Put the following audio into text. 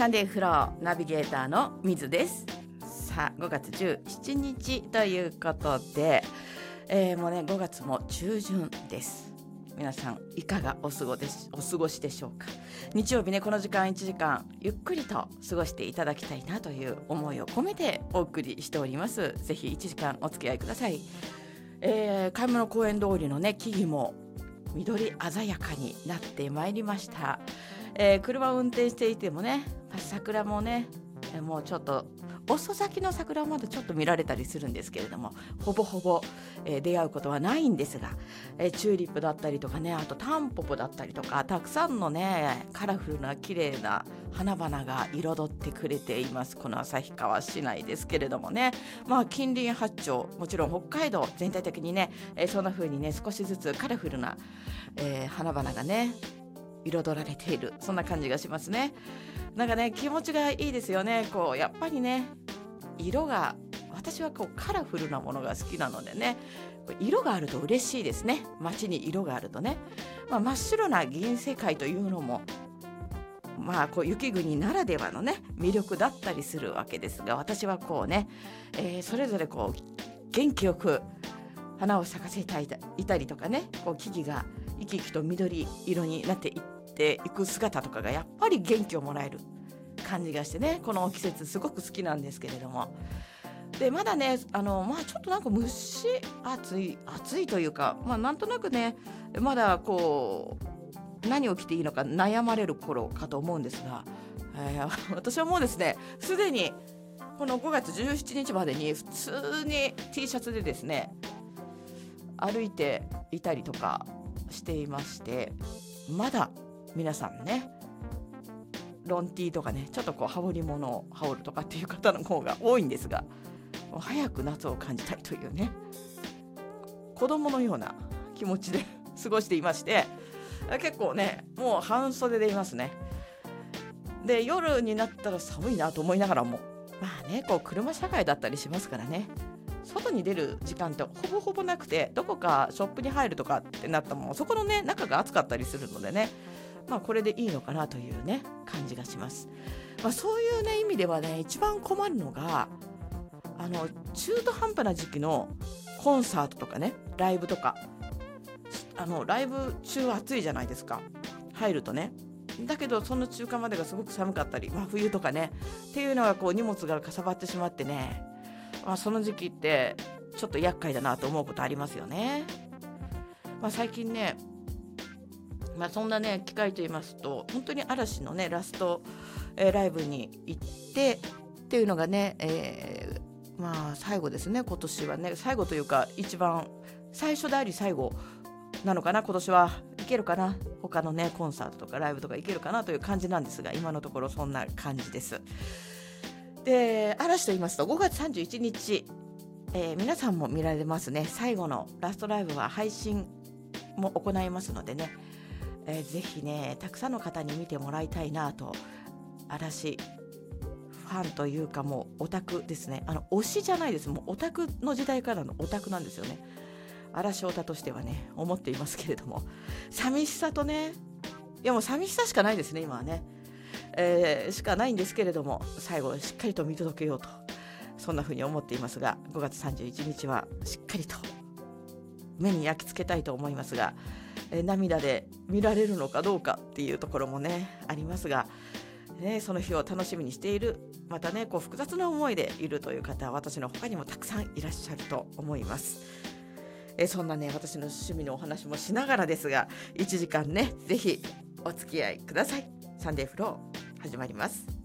サンデーフローナビゲーターの水です。さあ5月17日ということで、もうね5月も中旬です。皆さんいかがお過ごしでしょうか。日曜日ね、この時間1時間ゆっくりと過ごしていただきたいなという思いを込めてお送りしております。ぜひ1時間お付き合いください。買い物公園通りのね木々も緑鮮やかになってまいりました。車を運転していてもね、桜もね、もうちょっと遅咲きの桜までちょっと見られたりするんですけれども、ほぼほぼ、出会うことはないんですが、チューリップだったりとかね、あとタンポポだったりとか、たくさんのねカラフルな綺麗な花々が彩ってくれています。この旭川市内ですけれどもね、近隣八丁、もちろん北海道全体的にね、そんな風にね少しずつカラフルな、花々がね彩られている、そんな感じがしますね。なんかね気持ちがいいですよね。こうやっぱりね色が、私はこうカラフルなものが好きなのでね、色があると嬉しいですね。街に色があるとね、真っ白な銀世界というのもこう雪国ならではのね魅力だったりするわけですが、私はこうね、それぞれこう元気よく花を咲かせていたりとかね、こう木々が生き生きと緑色になっていっていく姿とかがやっぱり元気をもらえる感じがしてね、この季節すごく好きなんですけれども、でまだねちょっとなんか暑いというか、なんとなくねまだこう何を着ていいのか悩まれる頃かと思うんですが、私はもうですねすでにこの5月17日までに普通に T シャツでですね歩いていたりとかしていまして、まだ皆さんねロン T とかねちょっとこう羽織物を羽織るとかっていう方の方が多いんですが、早く夏を感じたいというね子供のような気持ちで過ごしていまして、結構ねもう半袖でいますね。で夜になったら寒いなと思いながらもこう車社会だったりしますからね、外に出る時間ってほぼほぼなくて、どこかショップに入るとかってなったもそこのね中が暑かったりするのでね、これでいいのかなというね感じがします。そういうね意味ではね一番困るのが中途半端な時期のコンサートとかねライブとか、ライブ中は暑いじゃないですか、入るとね。だけどその中間までがすごく寒かったり、冬とかねっていうのがこう荷物がかさばってしまってね、その時期ってちょっと厄介だなと思うことありますよね。最近ねそんなね機会と言いますと、本当に嵐のねラスト、ライブに行ってっていうのがね、最後ですね。今年はね最後というか一番最初であり最後なのかな。今年はいけるかな、他のねコンサートとかライブとかいけるかなという感じなんですが、今のところそんな感じです。で嵐と言いますと5月31日、皆さんも見られますね。最後のラストライブは配信も行いますのでね、ぜひねたくさんの方に見てもらいたいなと。嵐ファンというかもうオタクですね。推しじゃないです。もうオタクの時代からのオタクなんですよね。嵐オタとしてはね思っていますけれども、寂しさとね、いやもう寂しさしかないですね今はね、しかないんですけれども、最後しっかりと見届けようと、そんな風に思っていますが、5月31日はしっかりと目に焼き付けたいと思いますが、涙で見られるのかどうかっていうところもねありますが、その日を楽しみにしている、またねこう複雑な思いでいるという方は私の他にもたくさんいらっしゃると思います。そんなね私の趣味のお話もしながらですが、1時間ねぜひお付き合いください。サンデーフロー始まります。